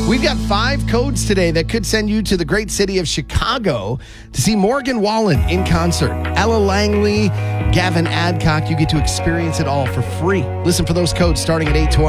We've got 5 codes today that could send you to the great city of Chicago to see Morgan Wallen in concert. Ella Langley, Gavin Adcock. You get to experience it all for free. Listen for those codes starting at 8:20.